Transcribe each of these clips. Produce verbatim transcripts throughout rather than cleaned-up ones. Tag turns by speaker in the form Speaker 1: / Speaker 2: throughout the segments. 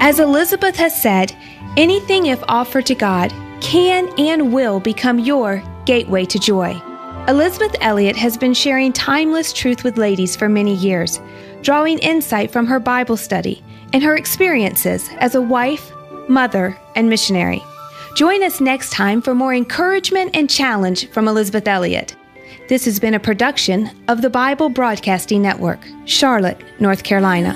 Speaker 1: As Elizabeth has said, anything if offered to God can and will become your gateway to joy. Elizabeth Elliot has been sharing timeless truth with ladies for many years, drawing insight from her Bible study and her experiences as a wife, mother, and missionary. Join us next time for more encouragement and challenge from Elizabeth Elliot. This has been a production of the Bible Broadcasting Network, Charlotte, North Carolina.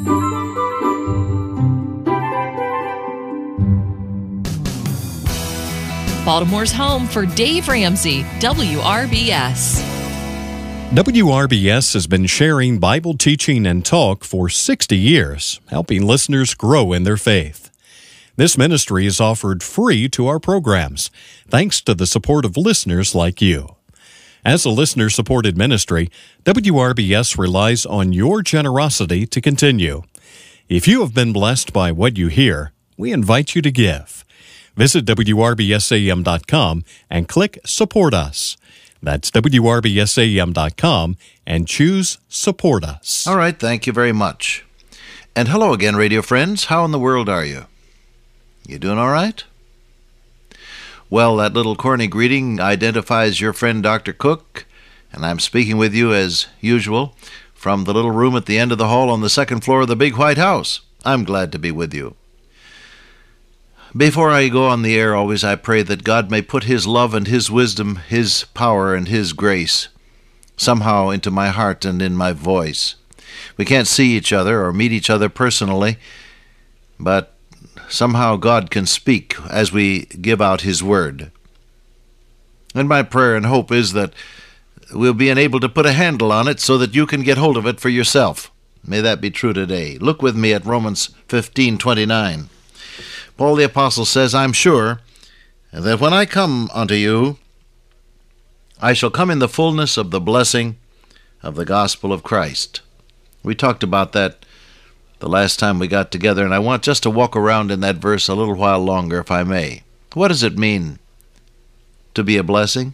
Speaker 2: Baltimore's home for Dave Ramsey, W R B S.
Speaker 3: W R B S has been sharing Bible teaching and talk for sixty years, helping listeners grow in their faith. This ministry is offered free to our programs, thanks to the support of listeners like you. As a listener-supported ministry, W R B S relies on your generosity to continue. If you have been blessed by what you hear, we invite you to give. Visit W R B S A M dot com and click Support Us. That's W R B S A M dot com and choose Support Us.
Speaker 4: All right, thank you very much. And hello again, radio friends. How in the world are you? You doing all right? Well, that little corny greeting identifies your friend Doctor Cook, and I'm speaking with you as usual from the little room at the end of the hall on the second floor of the big white house. I'm glad to be with you. Before I go on the air, always I pray that God may put His love and His wisdom, His power and His grace somehow into my heart and in my voice. We can't see each other or meet each other personally, but somehow God can speak as we give out His word. And my prayer and hope is that we'll be able to put a handle on it so that you can get hold of it for yourself. May that be true today. Look with me at Romans fifteen twenty-nine. Paul the Apostle says, I'm sure that when I come unto you, I shall come in the fullness of the blessing of the gospel of Christ. We talked about that the last time we got together, and I want just to walk around in that verse a little while longer, if I may. What does it mean to be a blessing?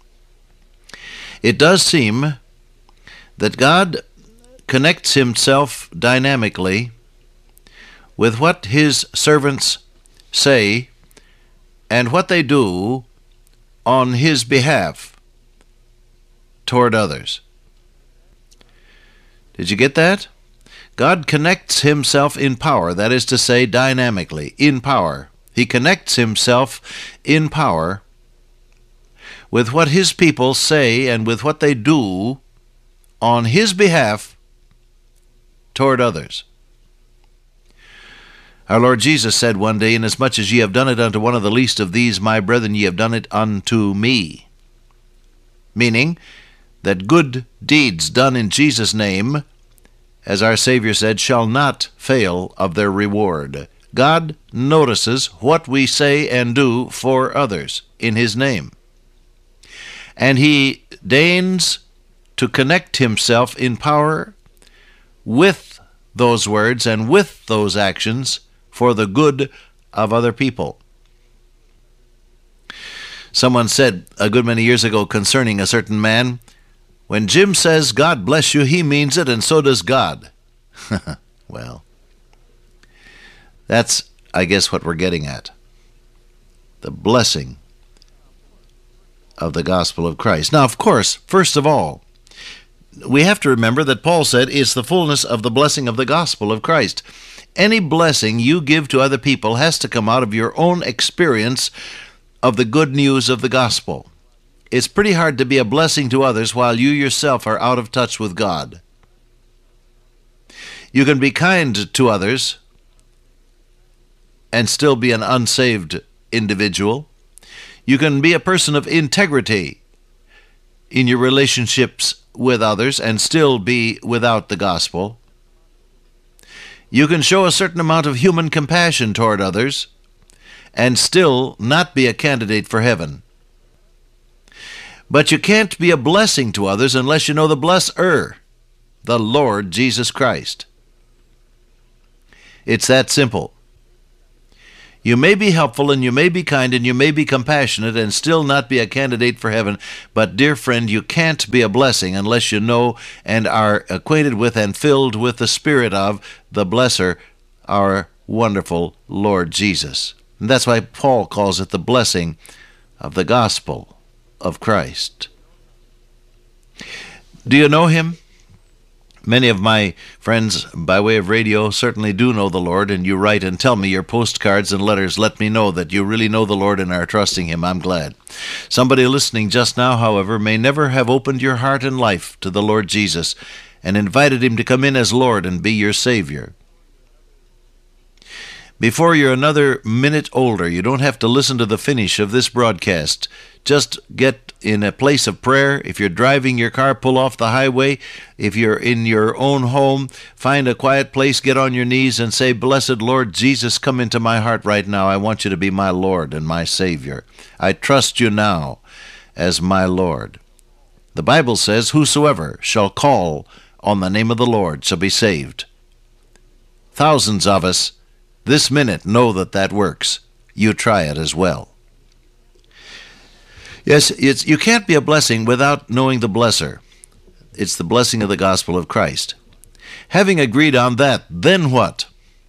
Speaker 4: It does seem that God connects Himself dynamically with what His servants say and what they do on His behalf toward others. Did you get that? God connects Himself in power, that is to say, dynamically, in power. He connects Himself in power with what His people say and with what they do on His behalf toward others. Our Lord Jesus said one day, Inasmuch as ye have done it unto one of the least of these, my brethren, ye have done it unto me. Meaning that good deeds done in Jesus' name, as our Savior said, shall not fail of their reward. God notices what we say and do for others in His name. And He deigns to connect Himself in power with those words and with those actions for the good of other people. Someone said a good many years ago concerning a certain man, when Jim says, God bless you, he means it, and so does God. Well, that's, I guess, what we're getting at. The blessing of the gospel of Christ. Now, of course, first of all, we have to remember that Paul said it's the fullness of the blessing of the gospel of Christ. Any blessing you give to other people has to come out of your own experience of the good news of the gospel. It's pretty hard to be a blessing to others while you yourself are out of touch with God. You can be kind to others and still be an unsaved individual. You can be a person of integrity in your relationships with others and still be without the gospel. You can show a certain amount of human compassion toward others and still not be a candidate for heaven. But you can't be a blessing to others unless you know the blesser, the Lord Jesus Christ. It's that simple. You may be helpful and you may be kind and you may be compassionate and still not be a candidate for heaven, but dear friend, you can't be a blessing unless you know and are acquainted with and filled with the Spirit of the Blesser, our wonderful Lord Jesus. And that's why Paul calls it the blessing of the gospel of Christ. Do you know him? Many of my friends by way of radio certainly do know the Lord, and you write and tell me your postcards and letters. Let me know that you really know the Lord and are trusting him. I'm glad. Somebody listening just now, however, may never have opened your heart and life to the Lord Jesus and invited him to come in as Lord and be your Savior. Before you're another minute older, you don't have to listen to the finish of this broadcast. Just get in a place of prayer. If you're driving your car, pull off the highway. If you're in your own home, find a quiet place, get on your knees and say, "Blessed Lord Jesus, come into my heart right now. I want you to be my Lord and my Savior. I trust you now as my Lord." The Bible says, "Whosoever shall call on the name of the Lord shall be saved." Thousands of us this minute know that that works. You try it as well. Yes, it's, you can't be a blessing without knowing the blesser. It's the blessing of the gospel of Christ. Having agreed on that, then what?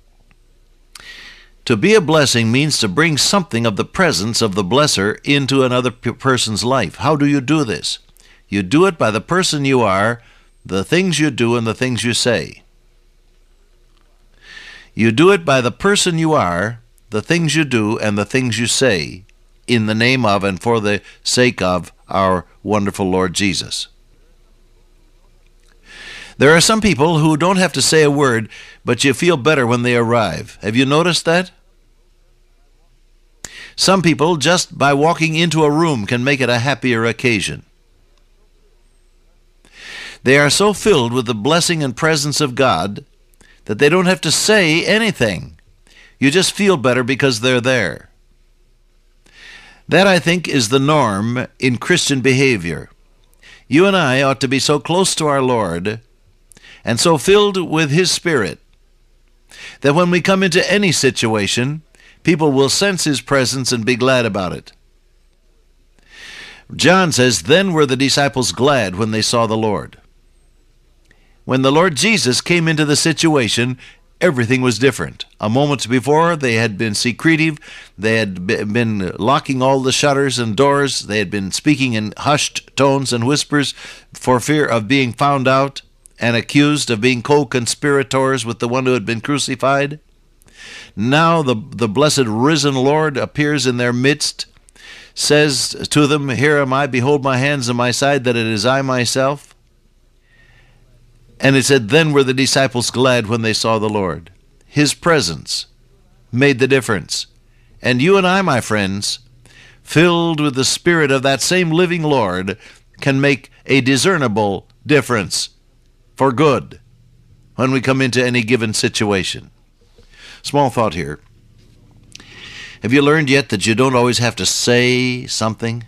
Speaker 4: To be a blessing means to bring something of the presence of the blesser into another p- person's life. How do you do this? You do it by the person you are, the things you do, and the things you say. You do it by the person you are, the things you do, and the things you say, in the name of and for the sake of our wonderful Lord Jesus. There are some people who don't have to say a word, but you feel better when they arrive. Have you noticed that? Some people, just by walking into a room, can make it a happier occasion. They are so filled with the blessing and presence of God that they don't have to say anything. You just feel better because they're there. That, I think, is the norm in Christian behavior. You and I ought to be so close to our Lord and so filled with His Spirit that when we come into any situation, people will sense His presence and be glad about it. John says, "Then were the disciples glad when they saw the Lord." When the Lord Jesus came into the situation, everything was different. A moment before, they had been secretive. They had been locking all the shutters and doors. They had been speaking in hushed tones and whispers for fear of being found out and accused of being co-conspirators with the one who had been crucified. Now the, the blessed risen Lord appears in their midst, says to them, "Here am I, behold my hands and my side, that it is I myself." And it said, "Then were the disciples glad when they saw the Lord." His presence made the difference. And you and I, my friends, filled with the Spirit of that same living Lord, can make a discernible difference for good when we come into any given situation. Small thought here. Have you learned yet that you don't always have to say something?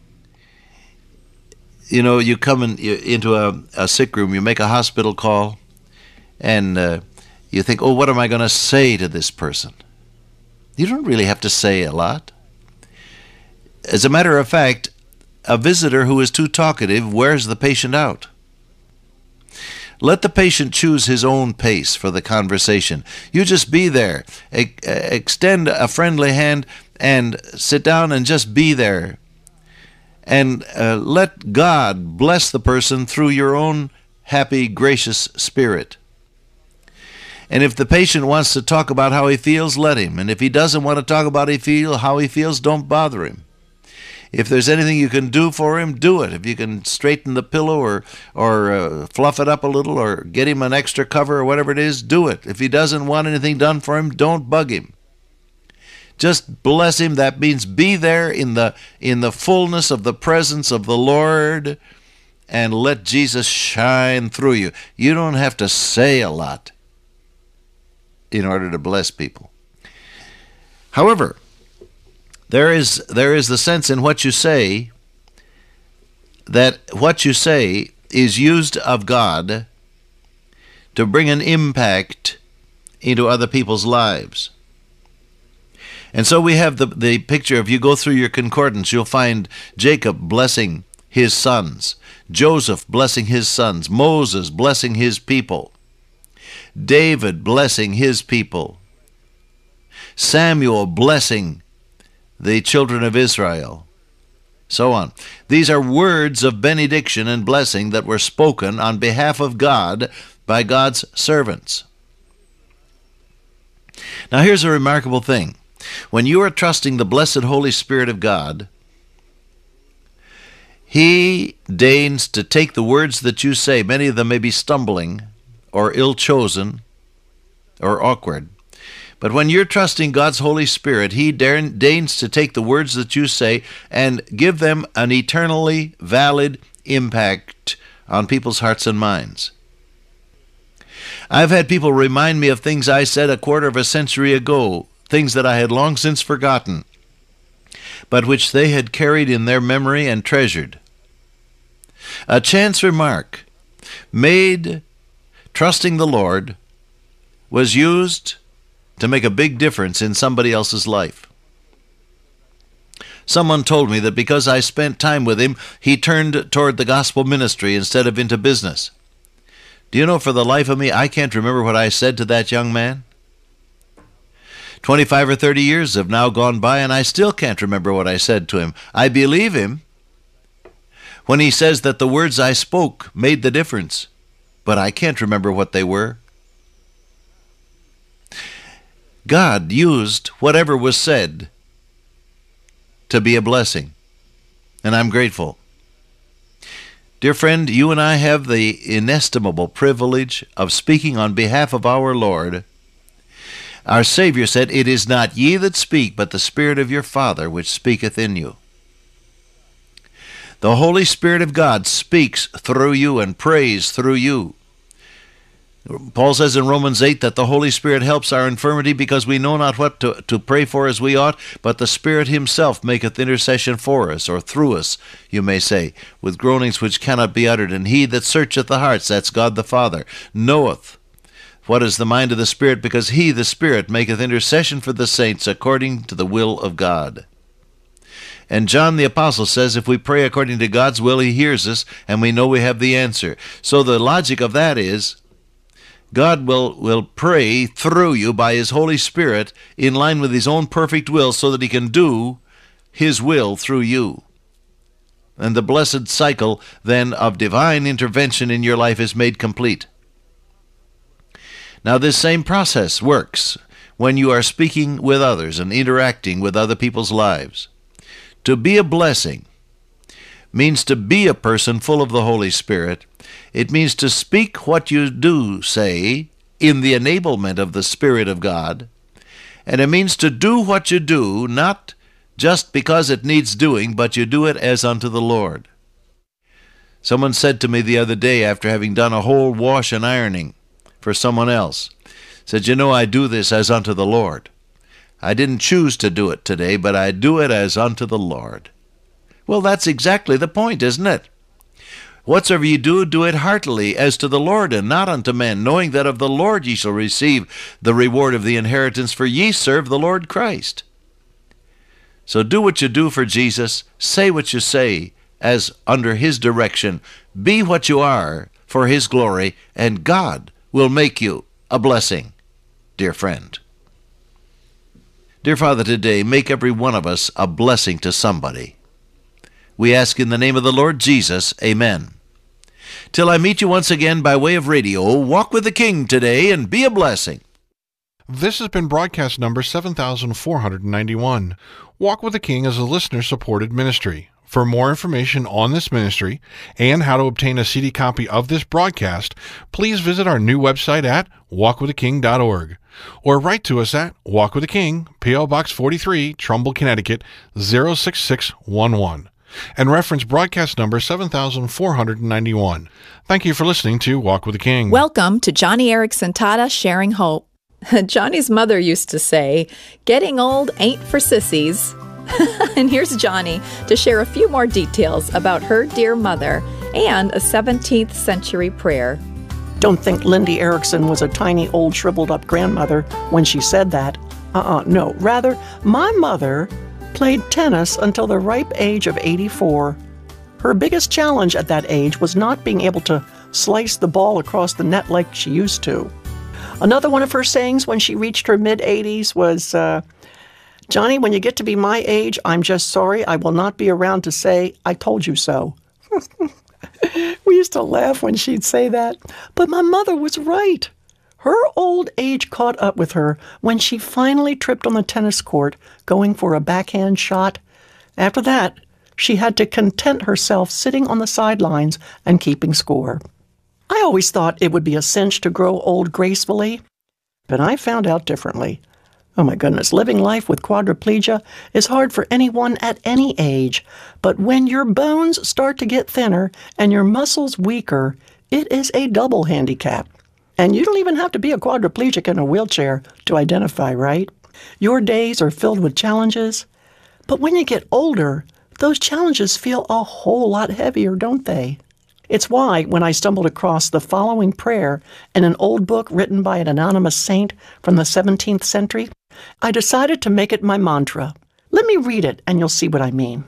Speaker 4: You know, you come in, you, into a, a sick room, you make a hospital call, and uh, you think, oh, what am I going to say to this person? You don't really have to say a lot. As a matter of fact, a visitor who is too talkative wears the patient out. Let the patient choose his own pace for the conversation. You just be there. E- extend a friendly hand and sit down and just be there. And uh, let God bless the person through your own happy, gracious spirit. And if the patient wants to talk about how he feels, let him. And if he doesn't want to talk about he feel, how he feels, don't bother him. If there's anything you can do for him, do it. If you can straighten the pillow or, or uh, fluff it up a little or get him an extra cover or whatever it is, do it. If he doesn't want anything done for him, don't bug him. Just bless him. That means be there in the in the fullness of the presence of the Lord and let Jesus shine through you. You don't have to say a lot in order to bless people. However, there is there is the sense in what you say that what you say is used of God to bring an impact into other people's lives. And so we have the, the picture, if you go through your concordance, you'll find Jacob blessing his sons, Joseph blessing his sons, Moses blessing his people, David blessing his people, Samuel blessing the children of Israel, so on. These are words of benediction and blessing that were spoken on behalf of God by God's servants. Now here's a remarkable thing. When you are trusting the blessed Holy Spirit of God, He deigns to take the words that you say. Many of them may be stumbling or ill-chosen or awkward. But when you're trusting God's Holy Spirit, He deigns to take the words that you say and give them an eternally valid impact on people's hearts and minds. I've had people remind me of things I said a quarter of a century ago, things that I had long since forgotten, but which they had carried in their memory and treasured. A chance remark made trusting the Lord was used to make a big difference in somebody else's life. Someone told me that because I spent time with him, he turned toward the gospel ministry instead of into business. Do you know, for the life of me, I can't remember what I said to that young man. Twenty-five or thirty years have now gone by, and I still can't remember what I said to him. I believe him when he says that the words I spoke made the difference, but I can't remember what they were. God used whatever was said to be a blessing, and I'm grateful. Dear friend, you and I have the inestimable privilege of speaking on behalf of our Lord. Our Savior said, "It is not ye that speak, but the Spirit of your Father which speaketh in you." The Holy Spirit of God speaks through you and prays through you. Paul says in Romans eight that the Holy Spirit helps our infirmity because we know not what to, to pray for as we ought, but the Spirit Himself maketh intercession for us, or through us, you may say, with groanings which cannot be uttered. And He that searcheth the hearts, that's God the Father, knoweth what is the mind of the Spirit, because He, the Spirit, maketh intercession for the saints according to the will of God. And John the Apostle says if we pray according to God's will, He hears us, and we know we have the answer. So the logic of that is, God will, will pray through you by His Holy Spirit in line with His own perfect will so that He can do His will through you. And the blessed cycle then of divine intervention in your life is made complete. Now this same process works when you are speaking with others and interacting with other people's lives. To be a blessing means to be a person full of the Holy Spirit. It means to speak what you do say in the enablement of the Spirit of God. And it means to do what you do, not just because it needs doing, but you do it as unto the Lord. Someone said to me the other day, after having done a whole wash and ironing for someone else, said, "You know, I do this as unto the Lord. I didn't choose to do it today, but I do it as unto the Lord." Well, that's exactly the point, isn't it? Whatsoever ye do, do it heartily, as to the Lord, and not unto men, knowing that of the Lord ye shall receive the reward of the inheritance, for ye serve the Lord Christ. So do what you do for Jesus, say what you say as under His direction, be what you are for His glory, and God will make you a blessing, dear friend. Dear Father, today, make every one of us a blessing to somebody. We ask in the name of the Lord Jesus, amen. Till I meet you once again by way of radio, walk with the King today and be a blessing.
Speaker 5: This has been broadcast number seven thousand four hundred ninety-one. Walk with the King is a listener-supported ministry. For more information on this ministry and how to obtain a C D copy of this broadcast, please visit our new website at walk with the king dot org or write to us at Walk with the King, P O Box forty-three, Trumbull, Connecticut, zero six six one one. And reference broadcast number seven thousand four hundred ninety-one. Thank you for listening to Walk with the King.
Speaker 6: Welcome to Johnny Erickson Tata Sharing Hope. Johnny's mother used to say, "Getting old ain't for sissies." And here's Johnny to share a few more details about her dear mother and a seventeenth century prayer.
Speaker 7: Don't think Lindy Erickson was a tiny old shriveled up grandmother when she said that. Uh-uh, no. Rather, my mother played tennis until the ripe age of eighty-four. Her biggest challenge at that age was not being able to slice the ball across the net like she used to. Another one of her sayings when she reached her mid-eighties was, uh, Johnny, when you get to be my age, I'm just sorry I will not be around to say, I told you so. We used to laugh when she'd say that, but my mother was right. Her old age caught up with her when she finally tripped on the tennis court going for a backhand shot. After that, she had to content herself sitting on the sidelines and keeping score. I always thought it would be a cinch to grow old gracefully, but I found out differently. Oh my goodness, living life with quadriplegia is hard for anyone at any age, but when your bones start to get thinner and your muscles weaker, it is a double handicap. And you don't even have to be a quadriplegic in a wheelchair to identify, right? Your days are filled with challenges, but when you get older, those challenges feel a whole lot heavier, don't they? It's why, when I stumbled across the following prayer in an old book written by an anonymous saint from the seventeenth century, I decided to make it my mantra. Let me read it, and you'll see what I mean.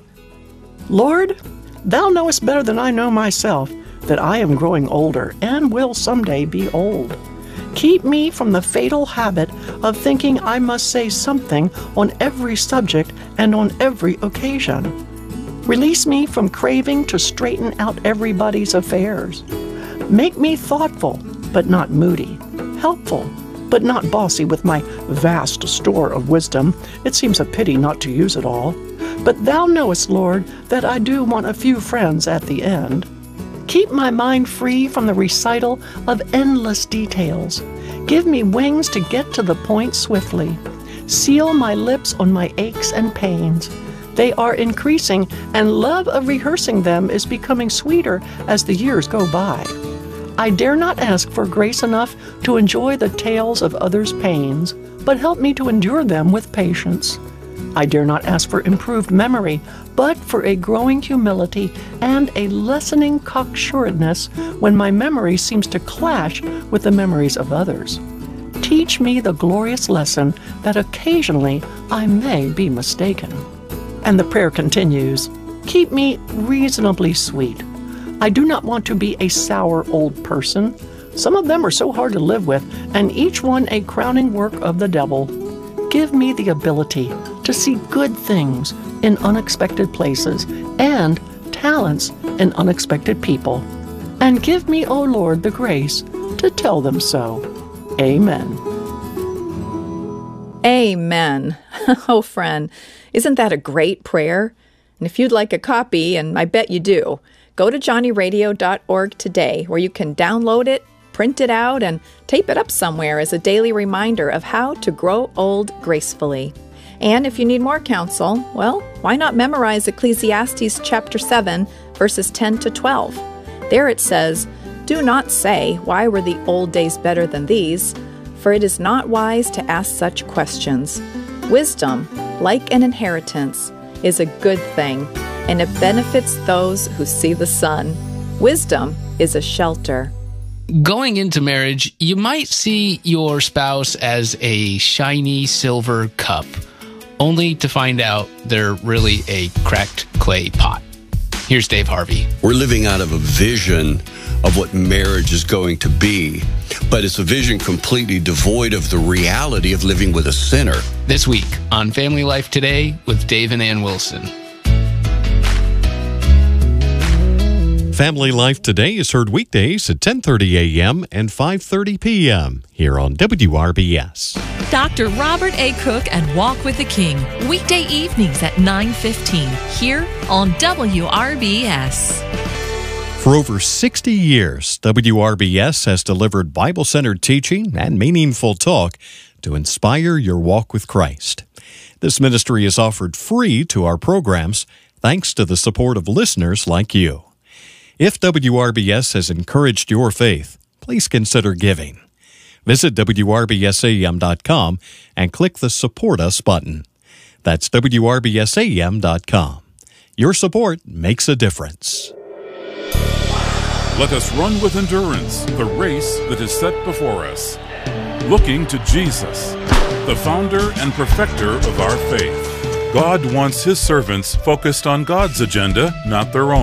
Speaker 7: Lord, thou knowest better than I know myself that I am growing older and will someday be old. Keep me from the fatal habit of thinking I must say something on every subject and on every occasion. Release me from craving to straighten out everybody's affairs. Make me thoughtful, but not moody, helpful, but not bossy with my vast store of wisdom. It seems a pity not to use it all. But thou knowest, Lord, that I do want a few friends at the end. Keep my mind free from the recital of endless details. Give me wings to get to the point swiftly. Seal my lips on my aches and pains. They are increasing, and love of rehearsing them is becoming sweeter as the years go by. I dare not ask for grace enough to enjoy the tales of others' pains, but help me to endure them with patience. I dare not ask for improved memory, but for a growing humility and a lessening cocksuredness when my memory seems to clash with the memories of others. Teach me the glorious lesson that occasionally I may be mistaken. And the prayer continues, keep me reasonably sweet. I do not want to be a sour old person. Some of them are so hard to live with, and each one a crowning work of the devil. Give me the ability to see good things in unexpected places and talents in unexpected people. And give me, O Lord, the grace to tell them so. Amen.
Speaker 6: Amen. Oh, friend, isn't that a great prayer? And if you'd like a copy, and I bet you do, go to johnny radio dot org today, where you can download it, print it out, and tape it up somewhere as a daily reminder of how to grow old gracefully. And if you need more counsel, well, why not memorize Ecclesiastes chapter seven, verses ten to twelve? There it says, do not say, why were the old days better than these? For it is not wise to ask such questions. Wisdom, like an inheritance, is a good thing, and it benefits those who see the sun. Wisdom is a shelter.
Speaker 8: Going into marriage, you might see your spouse as a shiny silver cup, only to find out they're really a cracked clay pot. Here's Dave Harvey.
Speaker 9: We're living out of a vision of what marriage is going to be, but it's a vision completely devoid of the reality of living with a sinner.
Speaker 8: This week on Family Life Today with Dave and Ann Wilson.
Speaker 3: Family Life Today is heard weekdays at ten thirty a.m. and five thirty p.m. here on W R B S.
Speaker 2: Doctor Robert A. Cook and Walk with the King, weekday evenings at nine fifteen, here on W R B S.
Speaker 3: For over sixty years, W R B S has delivered Bible-centered teaching and meaningful talk to inspire your walk with Christ. This ministry is offered free to our programs thanks to the support of listeners like you. If W R B S has encouraged your faith, please consider giving. Visit W R B S A M dot com and click the Support Us button. That's W R B S A M dot com. Your support makes a difference.
Speaker 10: Let us run with endurance the race that is set before us, looking to Jesus, the founder and perfecter of our faith. God wants His servants focused on God's agenda, not their own.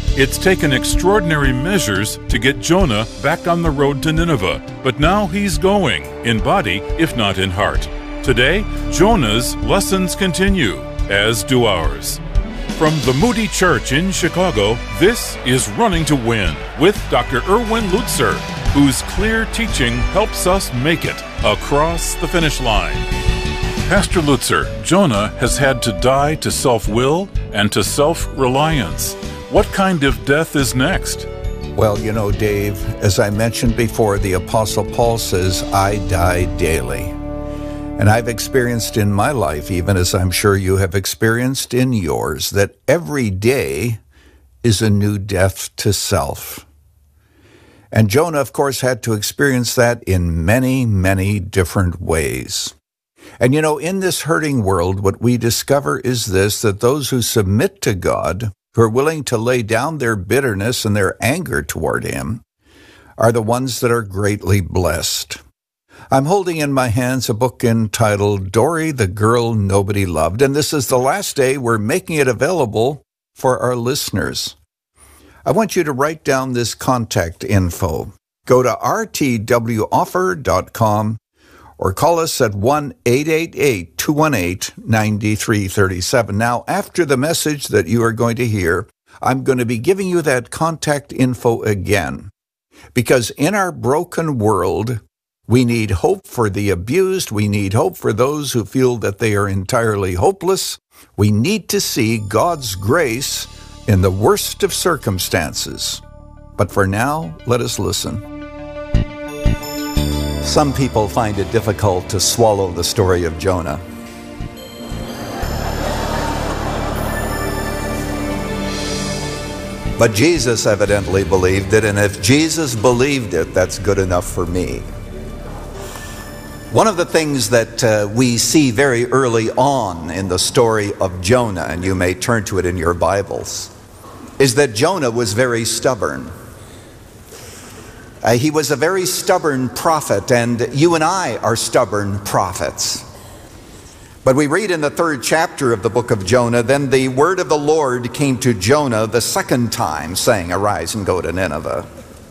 Speaker 10: It's taken extraordinary measures to get Jonah back on the road to Nineveh, but now he's going, in body, if not in heart. Today, Jonah's lessons continue, as do ours. From the Moody Church in Chicago, this is Running to Win with Doctor Erwin Lutzer, whose clear teaching helps us make it across the finish line. Pastor Lutzer, Jonah has had to die to self-will and to self-reliance. What kind of death is next?
Speaker 11: Well, you know, Dave, as I mentioned before, the Apostle Paul says, I die daily. And I've experienced in my life, even as I'm sure you have experienced in yours, that every day is a new death to self. And Jonah, of course, had to experience that in many, many different ways. And you know, in this hurting world, what we discover is this, that those who submit to God, who are willing to lay down their bitterness and their anger toward Him, are the ones that are greatly blessed. I'm holding in my hands a book entitled Dory, the Girl Nobody Loved, and this is the last day we're making it available for our listeners. I want you to write down this contact info. Go to r t w offer dot com or call us at one eight eight eight, two one eight, nine three three seven. Now, after the message that you are going to hear, I'm going to be giving you that contact info again. Because in our broken world, we need hope for the abused. We need hope for those who feel that they are entirely hopeless. We need to see God's grace in the worst of circumstances. But for now, let us listen. Some people find it difficult to swallow the story of Jonah. But Jesus evidently believed it, and if Jesus believed it, that's good enough for me. One of the things that uh, we see very early on in the story of Jonah, and you may turn to it in your Bibles, is that Jonah was very stubborn. Uh, he was a very stubborn prophet, and you and I are stubborn prophets. But we read in the third chapter of the book of Jonah, then the word of the Lord came to Jonah the second time, saying, arise and go to Nineveh.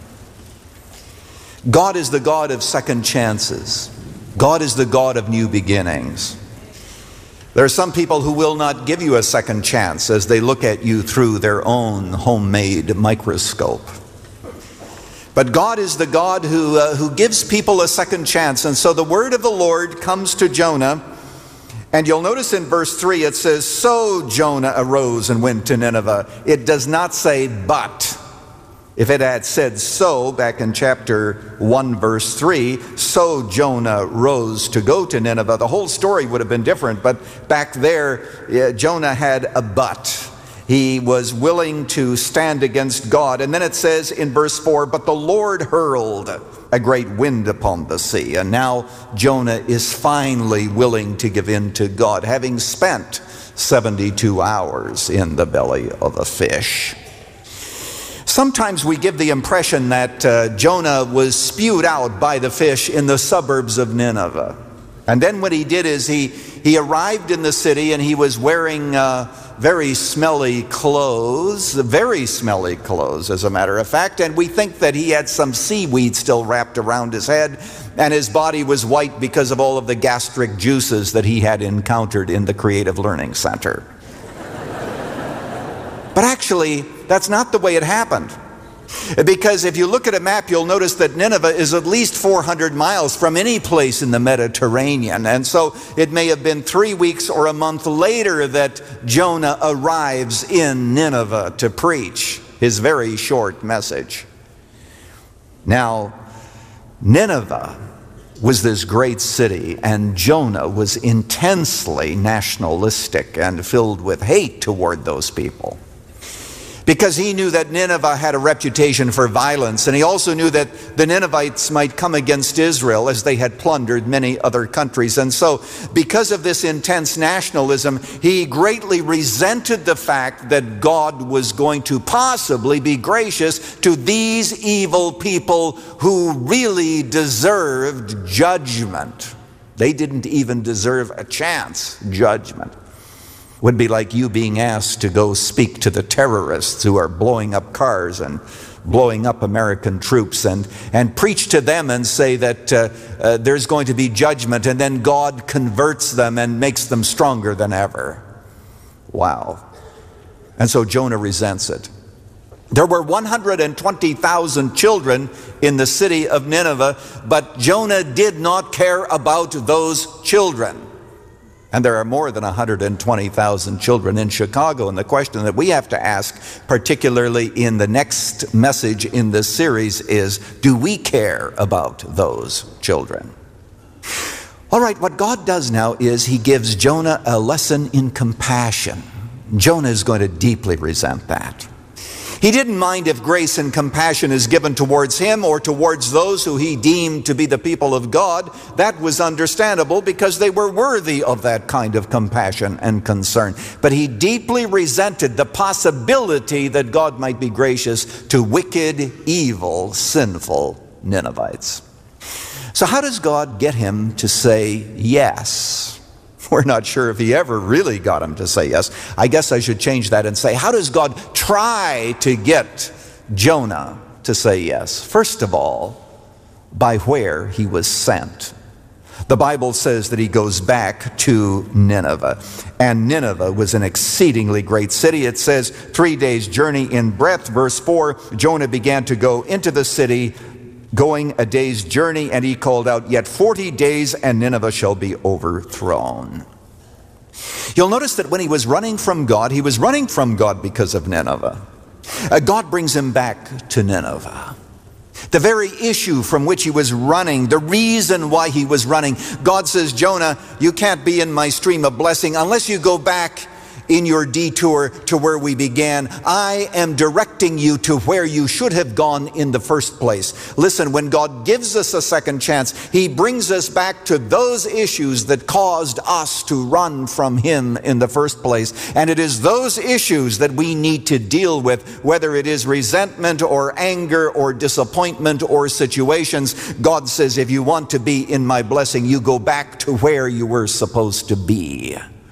Speaker 11: God is the God of second chances. God is the God of new beginnings. There are some people who will not give you a second chance as they look at you through their own homemade microscope. But God is the God who, uh, who gives people a second chance. And so the word of the Lord comes to Jonah. And you'll notice in verse three it says, so Jonah arose and went to Nineveh. It does not say but. If it had said so back in chapter one verse three, so Jonah rose to go to Nineveh, the whole story would have been different. But back there, yeah, Jonah had a but. He was willing to stand against God. And then it says in verse four, but the Lord hurled a great wind upon the sea. And now Jonah is finally willing to give in to God, having spent seventy-two hours in the belly of a fish. Sometimes we give the impression that uh, Jonah was spewed out by the fish in the suburbs of Nineveh. And then what he did is he, he arrived in the city and he was wearing uh, very smelly clothes, very smelly clothes as a matter of fact. And we think that he had some seaweed still wrapped around his head and his body was white because of all of the gastric juices that he had encountered in the Creative Learning Center. But actually, that's not the way it happened. Because if you look at a map, you'll notice that Nineveh is at least four hundred miles from any place in the Mediterranean. And so it may have been three weeks or a month later that Jonah arrives in Nineveh to preach his very short message. Now, Nineveh was this great city, and Jonah was intensely nationalistic and filled with hate toward those people. Because he knew that Nineveh had a reputation for violence, and he also knew that the Ninevites might come against Israel as they had plundered many other countries. And so, because of this intense nationalism, he greatly resented the fact that God was going to possibly be gracious to these evil people who really deserved judgment. They didn't even deserve a chance, judgment. Would be like you being asked to go speak to the terrorists who are blowing up cars and blowing up American troops and, and preach to them and say that uh, uh, there's going to be judgment, and then God converts them and makes them stronger than ever. Wow. And so Jonah resents it. There were one hundred twenty thousand children in the city of Nineveh, but Jonah did not care about those children. And there are more than one hundred twenty thousand children in Chicago. And the question that we have to ask, particularly in the next message in this series, is, do we care about those children? All right, what God does now is he gives Jonah a lesson in compassion. Jonah is going to deeply resent that. He didn't mind if grace and compassion is given towards him or towards those who he deemed to be the people of God. That was understandable because they were worthy of that kind of compassion and concern. But he deeply resented the possibility that God might be gracious to wicked, evil, sinful Ninevites. So how does God get him to say yes? We're not sure if he ever really got him to say yes. I guess I should change that and say, how does God try to get Jonah to say yes? First of all, by where he was sent. The Bible says that he goes back to Nineveh. And Nineveh was an exceedingly great city. It says three days' journey in breadth. Verse four, Jonah began to go into the city, going a day's journey, and he called out, yet forty days and Nineveh shall be overthrown. You'll notice that when he was running from God, he was running from God because of Nineveh. Uh, God brings him back to Nineveh. The very issue from which he was running, the reason why he was running, God says, Jonah, you can't be in my stream of blessing unless you go back in your detour to where we began. I am directing you to where you should have gone in the first place. Listen, when God gives us a second chance, he brings us back to those issues that caused us to run from him in the first place. And it is those issues that we need to deal with, whether it is resentment or anger or disappointment or situations. God says, if you want to be in my blessing, you go back to where you were supposed to be.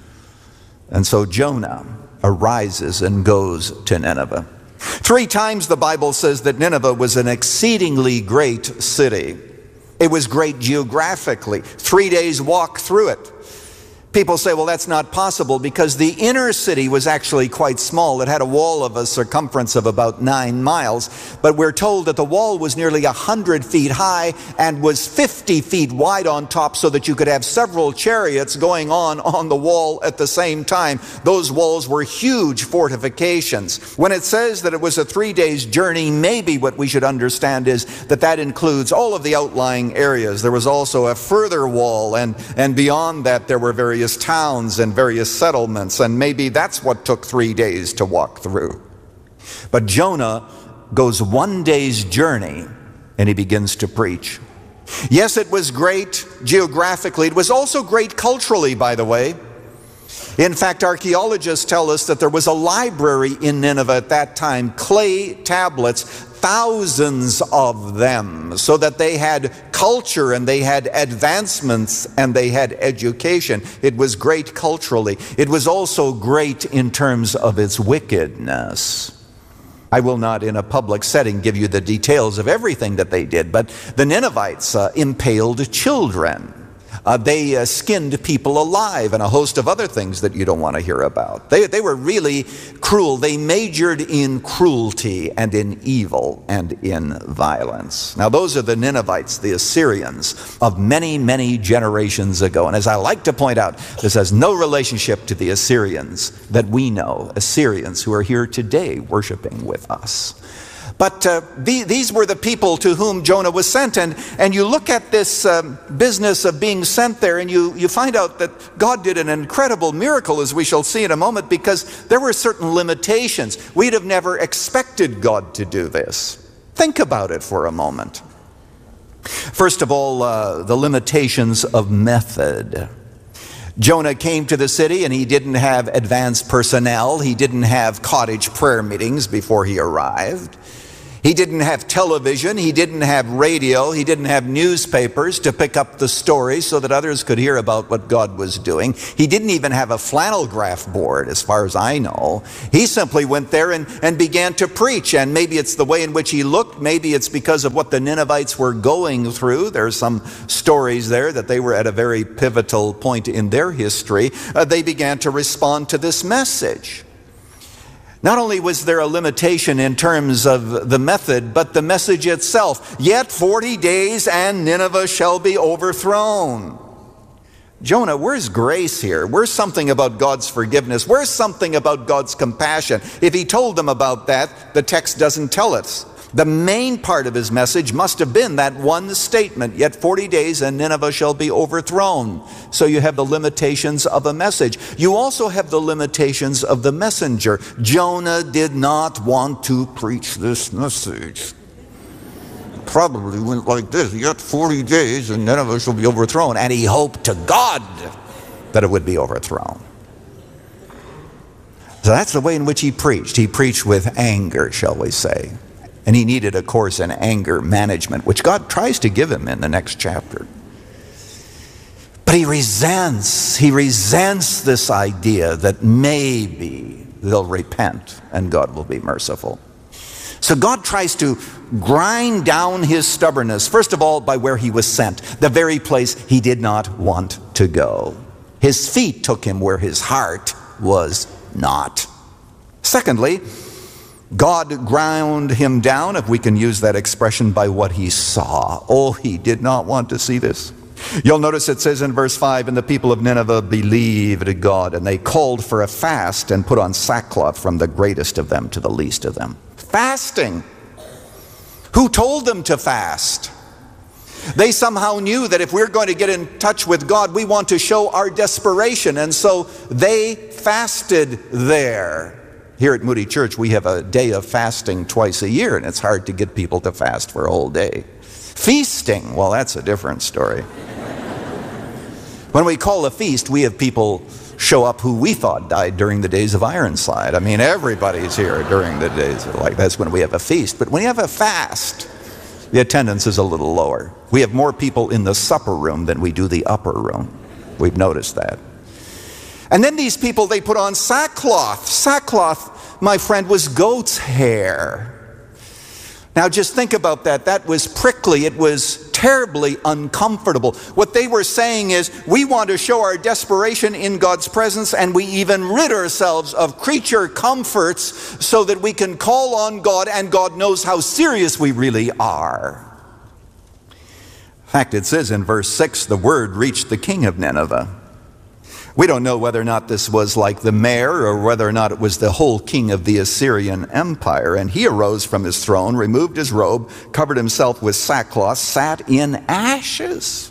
Speaker 11: And so Jonah arises and goes to Nineveh. Three times the Bible says that Nineveh was an exceedingly great city. It was great geographically. Three days walk through it. People say, well, that's not possible because the inner city was actually quite small. It had a wall of a circumference of about nine miles. But we're told that the wall was nearly one hundred feet high and was fifty feet wide on top so that you could have several chariots going on on the wall at the same time. Those walls were huge fortifications. When it says that it was a three days journey, maybe what we should understand is that that includes all of the outlying areas. There was also a further wall, and, and beyond that there were various towns and various settlements, and maybe that's what took three days to walk through. But Jonah goes one day's journey and he begins to preach. Yes, it was great geographically. It was also great culturally, by the way. In fact, archaeologists tell us that there was a library in Nineveh at that time, clay tablets, thousands of them, so that they had culture and they had advancements and they had education. It was great culturally. It was also great in terms of its wickedness. I will not in a public setting give you the details of everything that they did, but the Ninevites uh, impaled children. Uh, they uh, skinned people alive and a host of other things that you don't want to hear about. They, they were really cruel. They majored in cruelty and in evil and in violence. Now those are the Ninevites, the Assyrians of many, many generations ago. And as I like to point out, this has no relationship to the Assyrians that we know, Assyrians who are here today worshiping with us. But uh, the, these were the people to whom Jonah was sent. And, and you look at this um, business of being sent there, and you, you find out that God did an incredible miracle, as we shall see in a moment, because there were certain limitations. We'd have never expected God to do this. Think about it for a moment. First of all, uh, the limitations of method. Jonah came to the city and he didn't have advanced personnel. He didn't have cottage prayer meetings before he arrived. He didn't have television, he didn't have radio, he didn't have newspapers to pick up the stories so that others could hear about what God was doing. He didn't even have a flannel graph board, as far as I know. He simply went there and, and began to preach, and maybe it's the way in which he looked, maybe it's because of what the Ninevites were going through. There's some stories there that they were at a very pivotal point in their history. Uh, they began to respond to this message. Not only was there a limitation in terms of the method, but the message itself. Yet forty days and Nineveh shall be overthrown. Jonah, where's grace here? Where's something about God's forgiveness? Where's something about God's compassion? If he told them about that, the text doesn't tell us. The main part of his message must have been that one statement, yet forty days and Nineveh shall be overthrown. So you have the limitations of a message. You also have the limitations of the messenger. Jonah did not want to preach this message. Probably went like this, yet forty days and Nineveh shall be overthrown. And he hoped to God that it would be overthrown. So that's the way in which he preached. He preached with anger, shall we say. And he needed a course in anger management, which God tries to give him in the next chapter. But he resents, he resents this idea that maybe they'll repent and God will be merciful. So God tries to grind down his stubbornness, first of all, by where he was sent, the very place he did not want to go. His feet took him where his heart was not. Secondly, God ground him down, if we can use that expression, by what he saw. Oh, he did not want to see this. You'll notice it says in verse five, and the people of Nineveh believed God, and they called for a fast and put on sackcloth from the greatest of them to the least of them. Fasting. Who told them to fast? They somehow knew that if we're going to get in touch with God, we want to show our desperation, and so they fasted there. Here at Moody Church, we have a day of fasting twice a year, and it's hard to get people to fast for a whole day. Feasting, well, that's a different story. When we call a feast, we have people show up who we thought died during the days of Ironside. I mean, everybody's here during the days of, like, that's when we have a feast. But when you have a fast, the attendance is a little lower. We have more people in the supper room than we do the upper room. We've noticed that. And then these people, they put on sackcloth. Sackcloth, my friend, was goat's hair. Now just think about that. That was prickly. It was terribly uncomfortable. What they were saying is, we want to show our desperation in God's presence, and we even rid ourselves of creature comforts so that we can call on God, and God knows how serious we really are. In fact, it says in verse six, the word reached the king of Nineveh. We don't know whether or not this was like the mayor or whether or not it was the whole king of the Assyrian Empire. And he arose from his throne, removed his robe, covered himself with sackcloth, sat in ashes.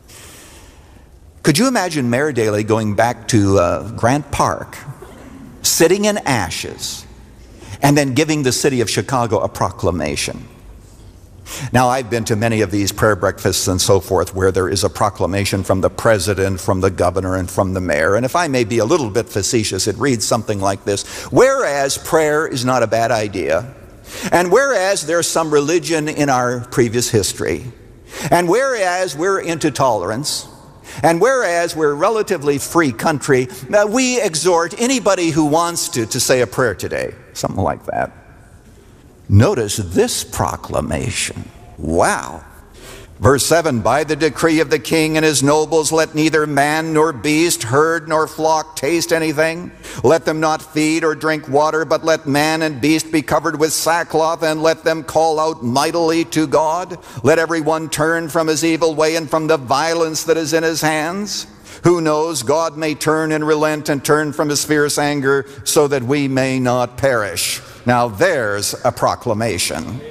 Speaker 11: Could you imagine Mayor Daley going back to uh, Grant Park, sitting in ashes, and then giving the city of Chicago a proclamation? Now, I've been to many of these prayer breakfasts and so forth where there is a proclamation from the president, from the governor, and from the mayor. And if I may be a little bit facetious, it reads something like this. Whereas prayer is not a bad idea, and whereas there's some religion in our previous history, and whereas we're into tolerance, and whereas we're a relatively free country, we exhort anybody who wants to to say a prayer today. Something like that. Notice this proclamation. Wow. Verse seven, by the decree of the king and his nobles, let neither man nor beast, herd nor flock taste anything. Let them not feed or drink water, but let man and beast be covered with sackcloth, and let them call out mightily to God. Let everyone turn from his evil way and from the violence that is in his hands. Who knows, God may turn and relent and turn from his fierce anger so that we may not perish. Now there's a proclamation.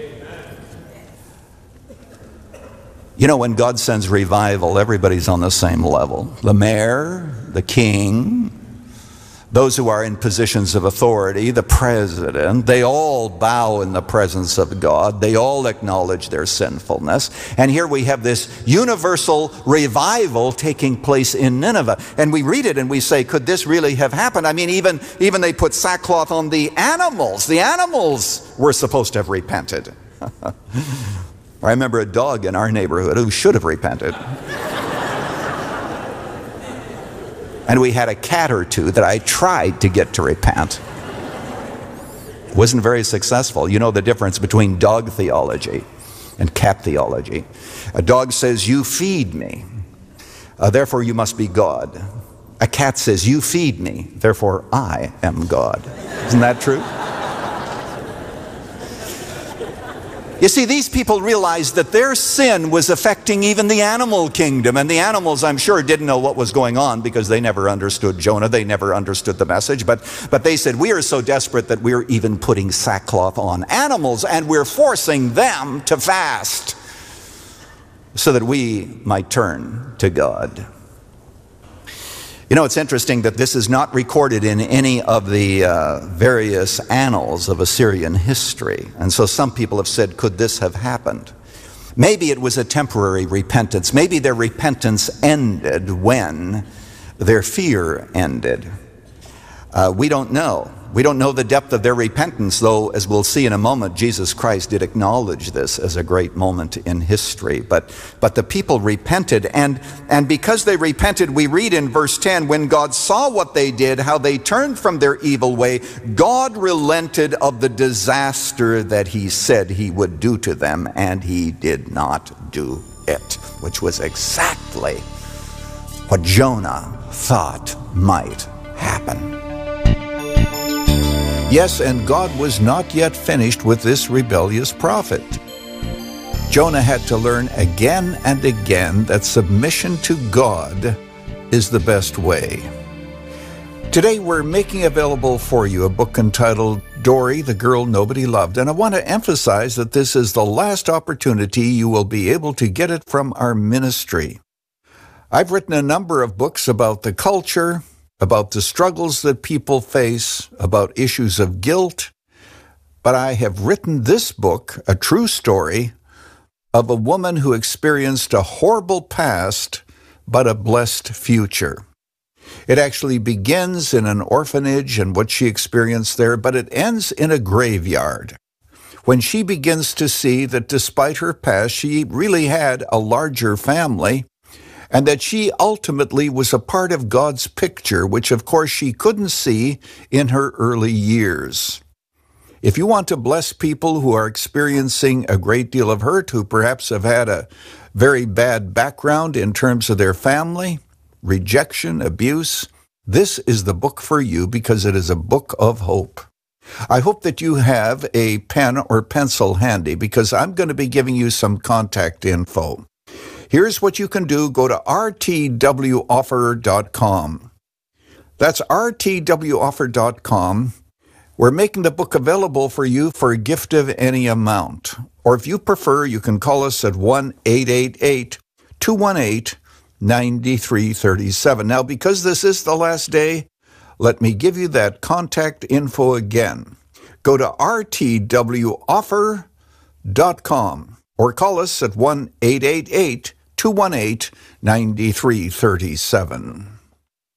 Speaker 11: You know, when God sends revival, everybody's on the same level. The mayor, the king, those who are in positions of authority, the president, they all bow in the presence of God. They all acknowledge their sinfulness. And here we have this universal revival taking place in Nineveh. And we read it and we say, could this really have happened? I mean, even, even they put sackcloth on the animals. The animals were supposed to have repented. I remember a dog in our neighborhood who should have repented. And we had a cat or two that I tried to get to repent. Wasn't very successful. You know the difference between dog theology and cat theology. A dog says, you feed me, uh, therefore you must be God. A cat says, you feed me, therefore I am God. Isn't that true? You see, these people realized that their sin was affecting even the animal kingdom. And the animals, I'm sure, didn't know what was going on because they never understood Jonah. They never understood the message. But, but they said, we are so desperate that we're even putting sackcloth on animals and we're forcing them to fast so that we might turn to God. You know, it's interesting that this is not recorded in any of the uh, various annals of Assyrian history. And so some people have said, could this have happened? Maybe it was a temporary repentance. Maybe their repentance ended when their fear ended. Uh, we don't know. We don't know the depth of their repentance, though, as we'll see in a moment, Jesus Christ did acknowledge this as a great moment in history. But, but the people repented, and, and because they repented, we read in verse ten, when God saw what they did, how they turned from their evil way, God relented of the disaster that he said he would do to them, and he did not do it, which was exactly what Jonah thought might happen. Yes, and God was not yet finished with this rebellious prophet. Jonah had to learn again and again that submission to God is the best way. Today we're making available for you a book entitled Dory, the Girl Nobody Loved, and I want to emphasize that this is the last opportunity you will be able to get it from our ministry. I've written a number of books about the culture, about the struggles that people face, about issues of guilt, but I have written this book, a true story, of a woman who experienced a horrible past, but a blessed future. It actually begins in an orphanage and what she experienced there, but it ends in a graveyard, when she begins to see that despite her past, she really had a larger family, and that she ultimately was a part of God's picture, which of course she couldn't see in her early years. If you want to bless people who are experiencing a great deal of hurt, who perhaps have had a very bad background in terms of their family, rejection, abuse, this is the book for you because it is a book of hope. I hope that you have a pen or pencil handy because I'm going to be giving you some contact info. Here's what you can do. Go to r t w offer dot com. That's r t w offer dot com. We're making the book available for you for a gift of any amount. Or if you prefer, you can call us at one eight eight eight, two one eight, nine three three seven. Now, because this is the last day, let me give you that contact info again. Go to r t w offer dot com or call us at one eight eight eight, two one eight, nine three three seven.